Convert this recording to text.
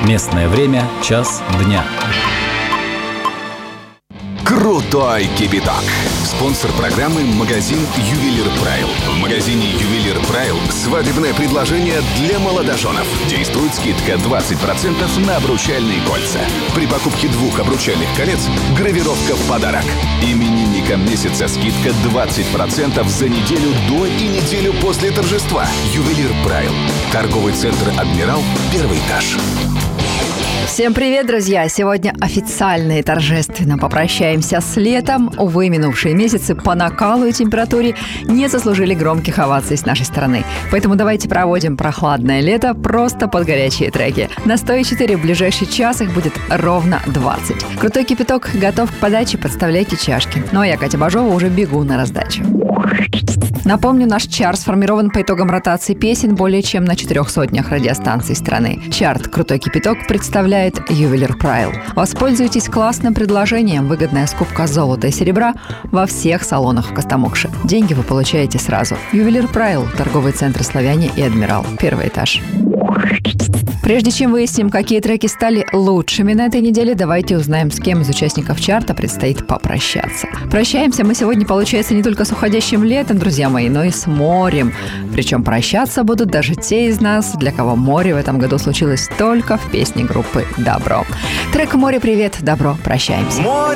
Местное время – час дня. Крутой кипяток. Спонсор программы – магазин «Ювелир Прайл». В магазине «Ювелир Прайл» свадебное предложение для молодоженов. Действует скидка 20% на обручальные кольца. При покупке 2 обручальных колец – гравировка в подарок. Именинникам месяца скидка 20% за неделю до и неделю после торжества. «Ювелир Прайл». Торговый центр «Адмирал», 1-й этаж. Всем привет, друзья! Сегодня официально и торжественно попрощаемся с летом. Увы, минувшие месяцы по накалу и температуре не заслужили громких оваций с нашей стороны. Поэтому давайте проводим прохладное лето просто под горячие треки. На 104 в ближайший час их будет ровно 20. Крутой кипяток готов к подаче, подставляйте чашки. Ну а я, Катя Бажова, уже бегу на раздачу. Напомню, наш чарт сформирован по итогам ротации песен более чем на 400 радиостанций страны. Чарт «Крутой кипяток» представляет «Ювелир Прайл». Воспользуйтесь классным предложением «Выгодная скупка золота и серебра» во всех салонах в Костомукше. Деньги вы получаете сразу. «Ювелир Прайл», торговый центр «Славяне» и «Адмирал», 1-й этаж. Прежде чем выясним, какие треки стали лучшими на этой неделе, давайте узнаем, с кем из участников чарта предстоит попрощаться. Прощаемся мы сегодня, получается, не только с уходящим летом, друзья мои, но и с морем. Причем прощаться будут даже те из нас, для кого море в этом году случилось только в песне группы «Добро». Трек «Море, привет, добро». Прощаемся.